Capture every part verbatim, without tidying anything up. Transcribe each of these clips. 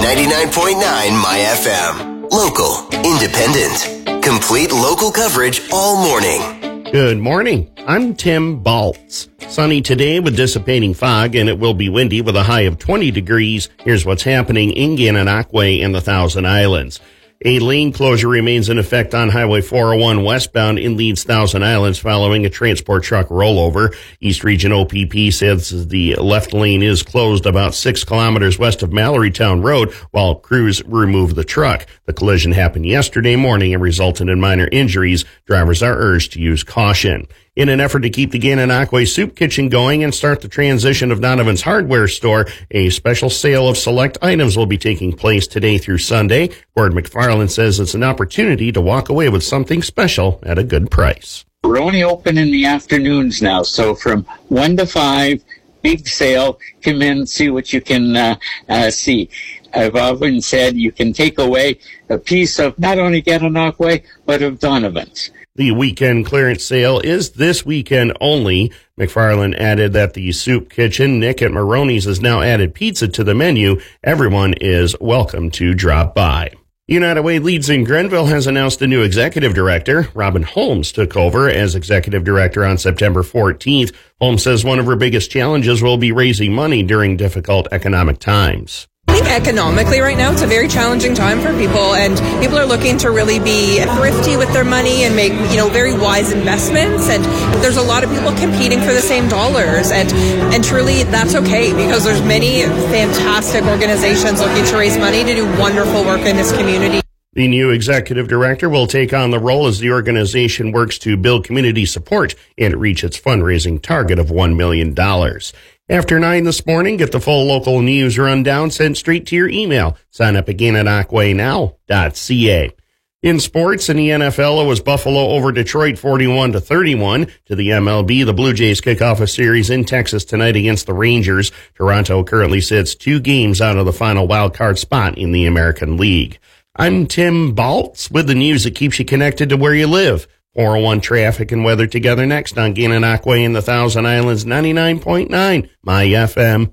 ninety-nine point nine My F M. Local, independent, complete local coverage all morning. Good morning. I'm Tim Baltz. Sunny today with dissipating fog, and it will be windy with a high of twenty degrees. Here's what's happening in Gananoque and the Thousand Islands. A lane closure remains in effect on Highway four oh one westbound in Leeds Thousand Islands following a transport truck rollover. East Region O P P says the left lane is closed about six kilometers west of Mallorytown Road while crews remove the truck. The collision happened yesterday morning and resulted in minor injuries. Drivers are urged to use caution. In an effort to keep the Gananoque Soup Kitchen going and start the transition of Donovan's Hardware Store, a special sale of select items will be taking place today through Sunday. Gord McFarland says it's an opportunity to walk away with something special at a good price. We're only open in the afternoons now, so from one to five, big sale. Come in, see what you can uh, uh, see. I've often said you can take away a piece of not only Gananoque, but of Donovan's. The weekend clearance sale is this weekend only. McFarland added that the Soup Kitchen, Nick at Maroney's, has now added pizza to the menu. Everyone is welcome to drop by. United Way Leeds in Grenville has announced a new executive director. Robin Holmes took over as executive director on September fourteenth. Holmes says one of her biggest challenges will be raising money during difficult economic times. I think economically right now it's a very challenging time for people, and people are looking to really be thrifty with their money and make, you know, very wise investments, and there's a lot of people competing for the same dollars, and and truly that's okay because there's many fantastic organizations looking to raise money to do wonderful work in this community. The new executive director will take on the role as the organization works to build community support and reach its fundraising target of one million dollars. After nine this morning, get the full local news rundown sent straight to your email. Sign up at Gananoque now dot c a. In sports, in the N F L, it was Buffalo over Detroit forty-one to thirty-one. To the M L B, the Blue Jays kick off a series in Texas tonight against the Rangers. Toronto currently sits two games out of the final wild card spot in the American League. I'm Tim Baltz with the news that keeps you connected to where you live. four oh one traffic and weather together next on Gananoque and the Thousand Islands, ninety-nine point nine My F M.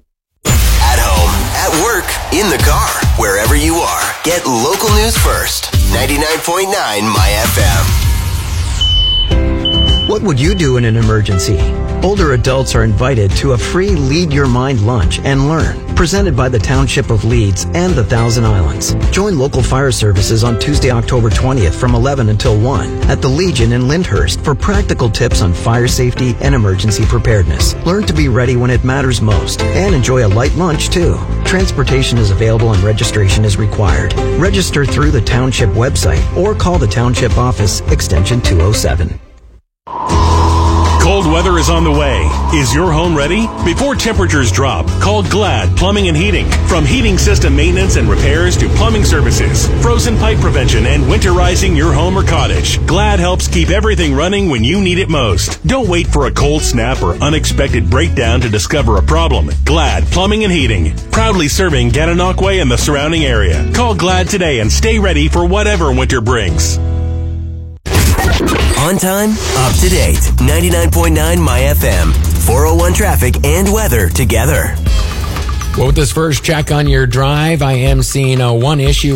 At home, at work, in the car, wherever you are, get local news first. ninety-nine point nine My F M. What would you do in an emergency? Older adults are invited to a free Lead Your Mind lunch and learn, presented by the Township of Leeds and the Thousand Islands. Join local fire services on Tuesday, October twentieth from eleven until one at the Legion in Lyndhurst for practical tips on fire safety and emergency preparedness. Learn to be ready when it matters most and enjoy a light lunch too. Transportation is available and registration is required. Register through the Township website or call the Township office extension two oh seven. Cold weather is on the way. Is your home ready? Before temperatures drop, call Glad Plumbing and Heating. From heating system maintenance and repairs to plumbing services, frozen pipe prevention, and winterizing your home or cottage, Glad helps keep everything running when you need it most. Don't wait for a cold snap or unexpected breakdown to discover a problem. Glad Plumbing and Heating, proudly serving Gananoque and the surrounding area. Call Glad today and stay ready for whatever winter brings. On time, up to date. ninety-nine point nine My F M. four oh one traffic and weather together. Well, with this first check on your drive, I am seeing uh, one issue